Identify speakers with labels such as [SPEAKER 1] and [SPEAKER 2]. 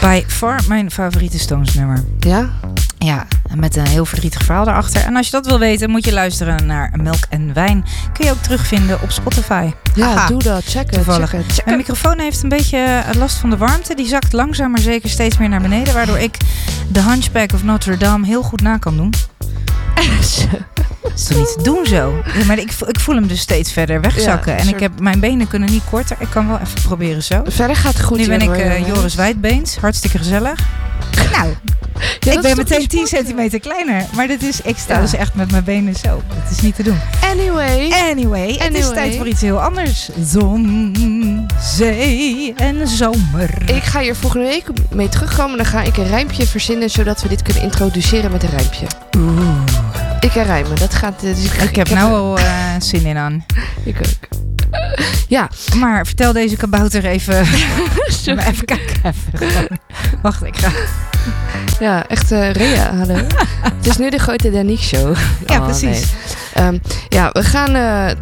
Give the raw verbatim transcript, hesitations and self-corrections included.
[SPEAKER 1] By far mijn favoriete Stones nummer.
[SPEAKER 2] Ja?
[SPEAKER 1] Ja, met een heel verdrietig verhaal daarachter. En als je dat wil weten, moet je luisteren naar Melk en Wijn. Kun je ook terugvinden op Spotify.
[SPEAKER 2] Ja,
[SPEAKER 1] Aha.
[SPEAKER 2] doe dat. Checken.
[SPEAKER 1] Toevallig.
[SPEAKER 2] checken, checken.
[SPEAKER 1] Mijn microfoon heeft een beetje last van de warmte. Die zakt langzaam maar zeker steeds meer naar beneden. Waardoor ik de Hunchback of Notre Dame heel goed na kan doen. Dat is toch niet te doen zo? Ja, maar ik, ik voel hem dus steeds verder wegzakken.
[SPEAKER 2] Ja,
[SPEAKER 1] en
[SPEAKER 2] soort...
[SPEAKER 1] ik heb, mijn benen kunnen niet korter. Ik kan wel even proberen zo.
[SPEAKER 2] Verder gaat het goed.
[SPEAKER 1] Nu ben
[SPEAKER 2] hier,
[SPEAKER 1] ik
[SPEAKER 2] hoor,
[SPEAKER 1] uh, Joris Wijdbeens. Hartstikke gezellig. Nou,
[SPEAKER 2] ja,
[SPEAKER 1] ik ben meteen tien centimeter kleiner. Maar dit is, ik sta ja. dus echt met mijn benen zo. Dat is niet te doen.
[SPEAKER 2] Anyway.
[SPEAKER 1] Anyway, het
[SPEAKER 2] anyway.
[SPEAKER 1] is tijd voor iets heel anders. Zon, zee en zomer.
[SPEAKER 2] Ik ga hier volgende week mee terugkomen. Dan ga ik een rijmpje verzinnen, zodat we dit kunnen introduceren met een rijmpje.
[SPEAKER 1] Oeh.
[SPEAKER 2] Ik kan rijmen. Dat gaat, dus ik,
[SPEAKER 1] ik, ik heb ik nou al uh, zin in aan.
[SPEAKER 2] Ik ook. Ja.
[SPEAKER 1] Maar vertel deze kabouter even. Maar even kijken. Even. Wacht, ik ga.
[SPEAKER 2] Ja, echt uh, Rea, hallo. Het is nu de grote Danique show.
[SPEAKER 1] Ja,
[SPEAKER 2] oh,
[SPEAKER 1] precies.
[SPEAKER 2] Nee. Um, ja, we gaan uh,